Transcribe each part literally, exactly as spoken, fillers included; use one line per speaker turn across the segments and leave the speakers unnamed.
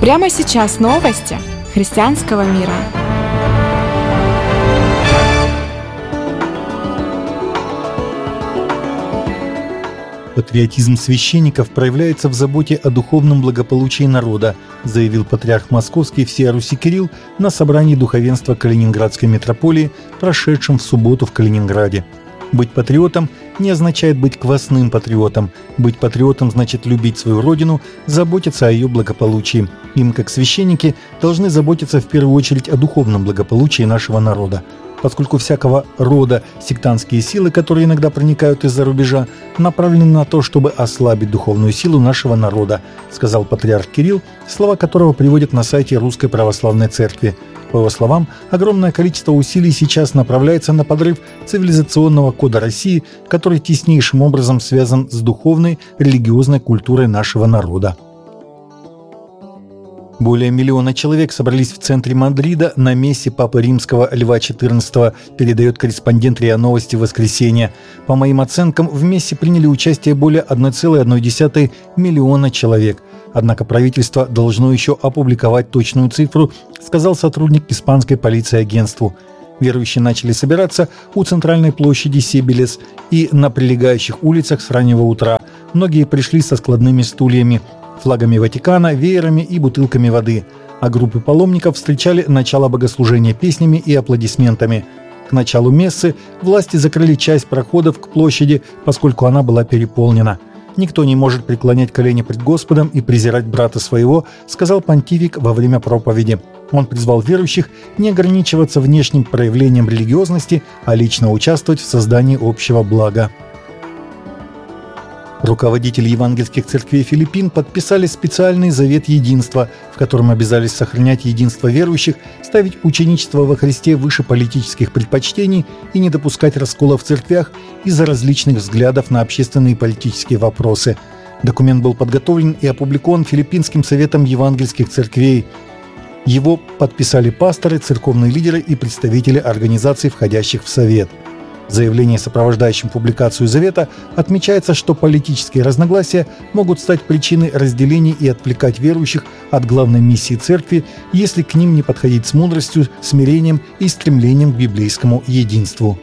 Прямо сейчас новости христианского мира.
Патриотизм священников проявляется в заботе о духовном благополучии народа, заявил патриарх Московский всея Руси Кирилл на собрании духовенства Калининградской митрополии, прошедшем в субботу в Калининграде. Быть патриотом не означает быть квасным патриотом. Быть патриотом значит любить свою родину, заботиться о ее благополучии. Им, как священники, должны заботиться в первую очередь о духовном благополучии нашего народа. Поскольку всякого рода сектантские силы, которые иногда проникают из-за рубежа, направлены на то, чтобы ослабить духовную силу нашего народа, сказал патриарх Кирилл, слова которого приводят на сайте Русской Православной Церкви. По его словам, огромное количество усилий сейчас направляется на подрыв цивилизационного кода России, который теснейшим образом связан с духовной, религиозной культурой нашего народа. Более миллиона человек собрались в центре Мадрида на мессе Папы Римского Льва четырнадцатого, передает корреспондент РИА Новости «Воскресенье». По моим оценкам, в мессе приняли участие более одна целая одна десятая миллиона человек. Однако правительство должно еще опубликовать точную цифру, сказал сотрудник испанской полиции агентству. Верующие начали собираться у центральной площади Себелес и на прилегающих улицах с раннего утра. Многие пришли со складными стульями, флагами Ватикана, веерами и бутылками воды, а группы паломников встречали начало богослужения песнями и аплодисментами. К началу мессы власти закрыли часть проходов к площади, поскольку она была переполнена. «Никто не может преклонять колени пред Господом и презирать брата своего», сказал понтифик во время проповеди. Он призвал верующих не ограничиваться внешним проявлением религиозности, а лично участвовать в создании общего блага. Руководители евангельских церквей Филиппин подписали специальный завет единства, в котором обязались сохранять единство верующих, ставить ученичество во Христе выше политических предпочтений и не допускать раскола в церквях из-за различных взглядов на общественные и политические вопросы. Документ был подготовлен и опубликован Филиппинским советом евангельских церквей. Его подписали пасторы, церковные лидеры и представители организаций, входящих в совет. В заявлении, сопровождающем публикацию завета, отмечается, что политические разногласия могут стать причиной разделений и отвлекать верующих от главной миссии церкви, если к ним не подходить с мудростью, смирением и стремлением к библейскому единству.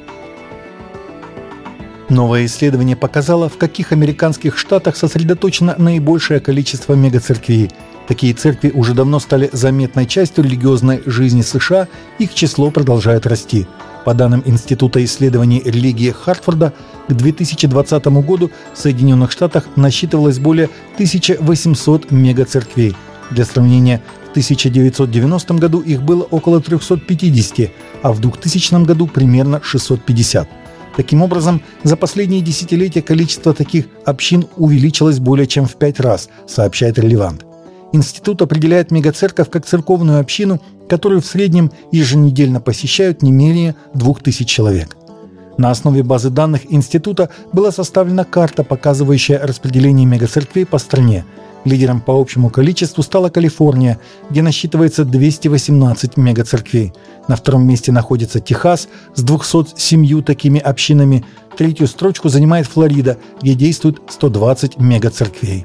Новое исследование показало, в каких американских штатах сосредоточено наибольшее количество мегацерквей. Такие церкви уже давно стали заметной частью религиозной жизни США, их число продолжает расти. По данным Института исследований религии Хартфорда, к две тысячи двадцатому году в Соединенных Штатах насчитывалось более тысяча восемьсот мегацерквей. Для сравнения, в тысяча девятьсот девяностом году их было около триста пятьдесят, а в двухтысячном году примерно шестьсот пятьдесят. Таким образом, за последние десятилетия количество таких общин увеличилось более чем в пять раз, сообщает Релевант. Институт определяет мегацерковь как церковную общину, которую в среднем еженедельно посещают не менее двух тысяч человек. На основе базы данных института была составлена карта, показывающая распределение мегацерквей по стране. Лидером по общему количеству стала Калифорния, где насчитывается двести восемнадцать мегацерквей. На втором месте находится Техас с двумястами семью такими общинами. Третью строчку занимает Флорида, где действует сто двадцать мегацерквей.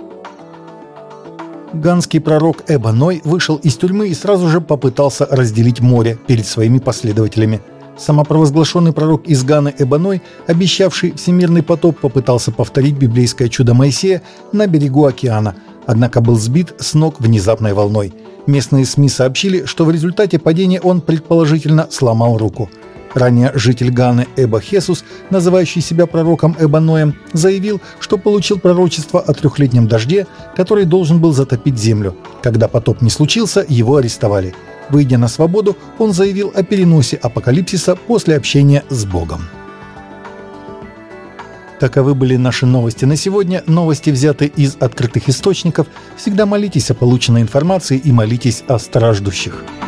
Ганский пророк Эба Ной вышел из тюрьмы и сразу же попытался разделить море перед своими последователями. Самопровозглашенный пророк из Ганы Эба Ной, обещавший всемирный потоп, попытался повторить библейское чудо Моисея на берегу океана, однако был сбит с ног внезапной волной. Местные СМИ сообщили, что в результате падения он предположительно сломал руку. Ранее житель Ганы Эба Хесус, называющий себя пророком Эба Ноем, заявил, что получил пророчество о трехлетнем дожде, который должен был затопить землю. Когда потоп не случился, его арестовали. Выйдя на свободу, он заявил о переносе апокалипсиса после общения с Богом. Таковы были наши новости на сегодня. Новости взяты из открытых источников. Всегда молитесь о полученной информации и молитесь о страждущих.